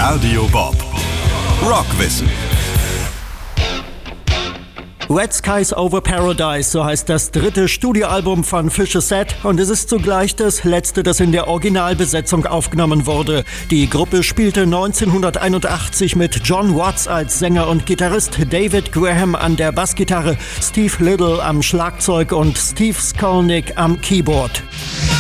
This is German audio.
Radio Bob. Rockwissen. Red Skies Over Paradise, so heißt das dritte Studioalbum von Fish Set, und es ist zugleich das letzte, das in der Originalbesetzung aufgenommen wurde. Die Gruppe spielte 1981 mit John Watts als Sänger und Gitarrist, David Graham an der Bassgitarre, Steve Little am Schlagzeug und Steve Skolnick am Keyboard.